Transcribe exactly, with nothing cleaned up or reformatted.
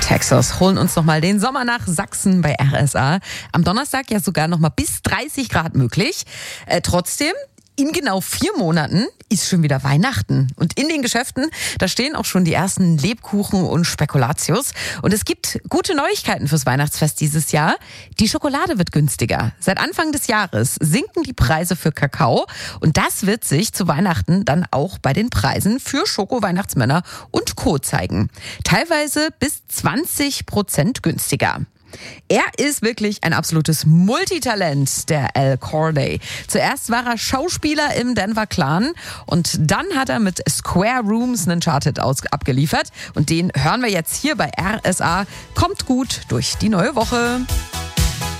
Texas holen uns nochmal den Sommer nach Sachsen bei R S A. Am Donnerstag ja sogar nochmal bis dreißig Grad möglich. Äh, trotzdem, in genau vier Monaten ist schon wieder Weihnachten. Und in den Geschäften, da stehen auch schon die ersten Lebkuchen und Spekulatius. Und es gibt gute Neuigkeiten fürs Weihnachtsfest dieses Jahr. Die Schokolade wird günstiger. Seit Anfang des Jahres sinken die Preise für Kakao. Und das wird sich zu Weihnachten dann auch bei den Preisen für Schoko-Weihnachtsmänner und Co. zeigen. Teilweise bis zwanzig Prozent günstiger. Er ist wirklich ein absolutes Multitalent, der Al Corday. Zuerst war er Schauspieler im Denver Clan und dann hat er mit Square Rooms einen Charted abgeliefert. Und den hören wir jetzt hier bei R S A. Kommt gut durch die neue Woche.